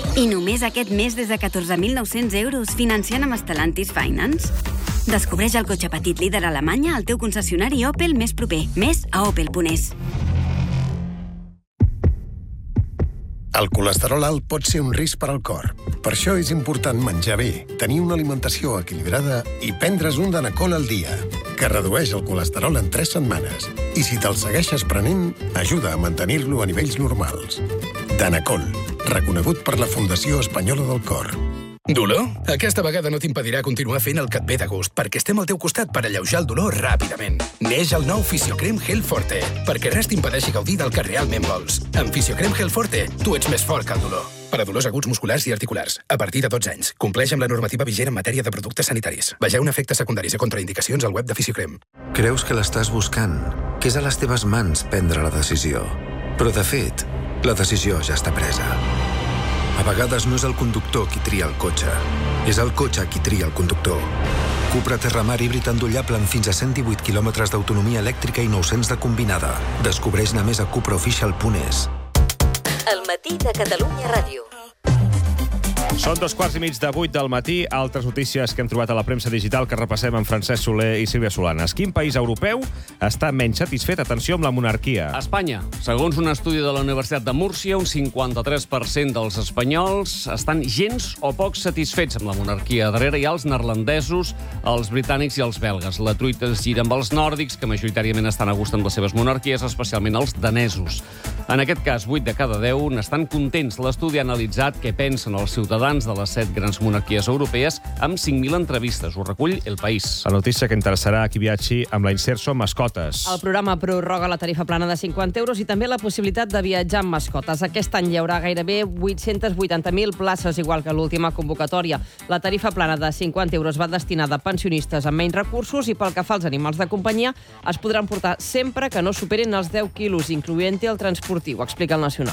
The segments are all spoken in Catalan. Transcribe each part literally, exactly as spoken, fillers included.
I només aquest mes des de catorze mil nou-cents euros financiant amb Stellantis Finance. Descobreix el cotxe petit líder a Alemanya al teu concessionari Opel més proper. Més a opel punt es. El colesterol alt pot ser un risc per al cor. Per això és important menjar bé, tenir una alimentació equilibrada i prendre's un Danacol al dia, que redueix el colesterol en tres setmanes. I si te'l segueixes prenent, ajuda a mantenir-lo a nivells normals. Danacol, reconegut per la Fundació Espanyola del Cor. Dolor? Aquesta vegada no t'impedirà continuar fent el que et ve de gust, perquè estem al teu costat per alleujar el dolor ràpidament. Neix el nou Fisiocrem Gel Forte, perquè res t'impedeixi gaudir del que realment vols. Amb Fisiocrem Gel Forte, tu ets més fort que el dolor. Per a dolors aguts musculars i articulars, a partir de dotze anys. Compleix amb la normativa vigent en matèria de productes sanitaris. Vegeu efectes secundaris i contraindicacions al web de Fisiocrem. Creus que l'estàs buscant, que és a les teves mans prendre la decisió. Però, de fet, la decisió ja està presa. A vegades no és el conductor qui tria el cotxe, és el cotxe qui tria el conductor. Cupra Terramar híbrid endollable amb fins a cent divuit quilòmetres d'autonomia elèctrica i nou-cents de combinada. Descobreix-ne més a cupra official punt es. El matí de Catalunya Ràdio. Són dos quarts i mig de vuit del matí. Altres notícies que hem trobat a la premsa digital que repassem amb Francesc Soler i Sílvia Solanes. Quin país europeu està menys satisfet, atenció, amb la monarquia? Espanya. Segons un estudi de la Universitat de Múrcia, un cinquanta-tres per cent dels espanyols estan gens o poc satisfets amb la monarquia. Darrere hi ha els neerlandesos, els britànics i els belgues. La truita es gira amb els nòrdics, que majoritàriament estan a gust amb les seves monarquies, especialment els danesos. En aquest cas, vuit de cada deu n'estan contents. L'estudi ha analitzat què pensen els ciutadans de les set grans monarquies europees amb cinc mil entrevistes. Ho recull El País. La notícia que interessarà a qui viatgi amb la Inserso Mascotes. El programa prorroga la tarifa plana de cinquanta euros i també la possibilitat de viatjar amb mascotes. Aquest any hi haurà gairebé vuit-cents vuitanta mil places, igual que l'última convocatòria. La tarifa plana de cinquanta euros va destinada a pensionistes amb menys recursos i pel que fa als animals de companyia es podran portar sempre que no superin els deu quilos, incloent-hi el transportiu, explica el Nacional.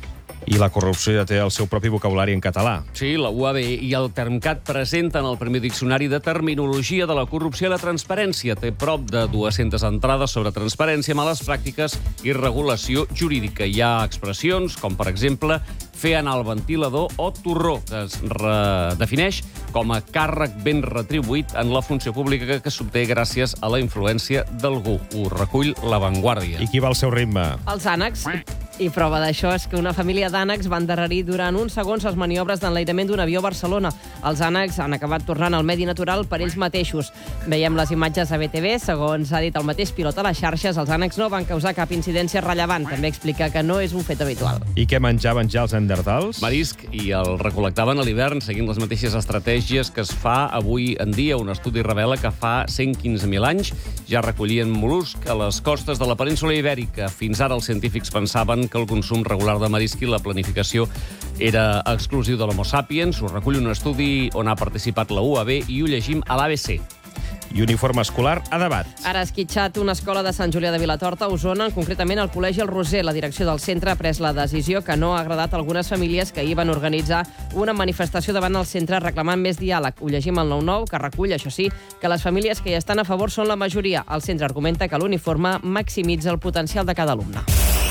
I la corrupció ja té el seu propi vocabulari en català. Sí, la U A B i el Termcat presenten el primer diccionari de terminologia de la corrupció i la transparència. Té prop de dues-centes entrades sobre transparència, males pràctiques i regulació jurídica. Hi ha expressions com, per exemple, fer anar el ventilador o torró, que es defineix com a càrrec ben retribuït en la funció pública que s'obté gràcies a la influència d'algú. Ho recull La Vanguardia. I qui va al seu ritme? Els ànecs. I prova d'això és que una família d'ànecs va endarrerir durant uns segons les maniobres d'enlairament d'un avió a Barcelona. Els ànecs han acabat tornant al medi natural per ells mateixos. Veiem les imatges a B T V. Segons ha dit el mateix pilot a les xarxes, els ànecs no van causar cap incidència rellevant. També explica que no és un fet habitual. I què menjaven ja els neandertals? Marisc, i el recol·lectaven a l'hivern seguint les mateixes estratègies que es fa avui en dia. Un estudi revela que fa cent quinze mil anys ja recollien mol·lusc a les costes de la península Ibèrica. Fins ara els científics pensaven que el consum regular de marisc i la planificació era exclusiu de l'Homo sapiens. Ho recull un estudi on ha participat la U A B i ho llegim a l'A B C. I uniforme escolar a debat. Ara ha esquitxat una escola de Sant Julià de Vilatorta, a Osona, concretament al Col·legi El Roser. La direcció del centre ha pres la decisió que no ha agradat a algunes famílies que ahir van organitzar una manifestació davant el centre reclamant més diàleg. Ho llegim al nou nou, que recull, això sí, que les famílies que hi estan a favor són la majoria. El centre argumenta que l'uniforme maximitza el potencial de cada alumne.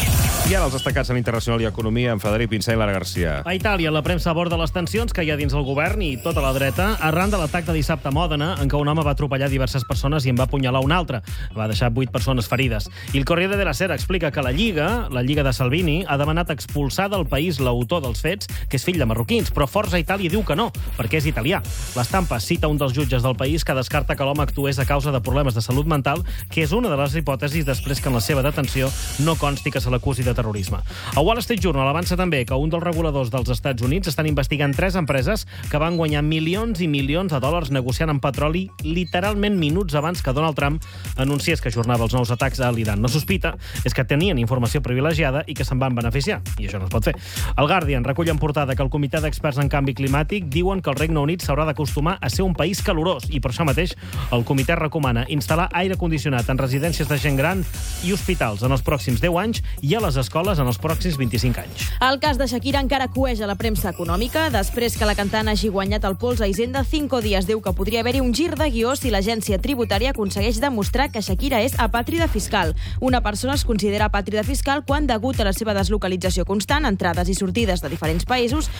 I ara els destacats en Internacional i Economia amb Frederic Pinsà i Lara Garcia. A Itàlia, la premsa aborda les tensions que hi ha dins el govern i tota la dreta arran de l'atac de dissabte a Mòdena, en què un home va atropellar diverses persones i en va apunyalar una altra. Va deixar vuit persones ferides. I el Corriere della Sera explica que la Lliga, la Lliga de Salvini, ha demanat expulsar del país l'autor dels fets, que és fill de marroquins, però Forza Itàlia diu que no, perquè és italià. L'Estampa cita un dels jutges del país que descarta que l'home actués a causa de problemes de salut mental, que és una de les hipòtesis després que en la seva detenció no consti que se l'acusi de terrorisme. A Wall Street Journal avança també que un dels reguladors dels Estats Units estan investigant tres empreses que van guanyar milions i milions de dòlars negociant amb petroli literalment minuts abans que Donald Trump anunciés que ajornava els nous atacs a l'Iran. No sospita és que tenien informació privilegiada i que se'n van beneficiar, i això no es pot fer. El Guardian recull en portada que el Comitè d'Experts en Canvi Climàtic diuen que el Regne Unit s'haurà d'acostumar a ser un país calorós i per això mateix el comitè recomana instal·lar aire condicionat en residències de gent gran i hospitals en els pròxims deu anys i a les escoles en els pròxims vint-i-cinc anys. El cas de Shakira encara cueix a la premsa econòmica. Després que la cantant hagi guanyat el pols a Hisenda, Cinco Días diu que podria haver-hi un gir de guió si l'agència tributària aconsegueix demostrar que Shakira és apàtrida fiscal. Una persona es considera apàtrida fiscal quan, degut a la seva deslocalització constant, entrades i sortides de diferents països,